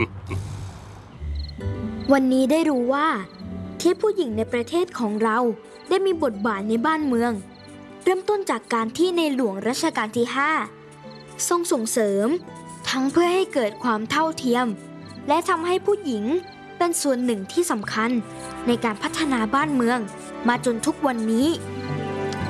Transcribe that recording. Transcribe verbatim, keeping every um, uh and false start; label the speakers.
Speaker 1: วันนี้ได้รู้ว่าที่ผู้หญิงในประเทศของเราได้มีบทบาทในบ้านเมืองเริ่มต้นจากการที่ในหลวงรัชกาลที่ห้าทรงส่งเสริมทั้งเพื่อให้เกิดความเท่าเทียมและทำให้ผู้หญิงเป็นส่วนหนึ่งที่สำคัญในการพัฒนาบ้านเมืองมาจนทุกวันนี้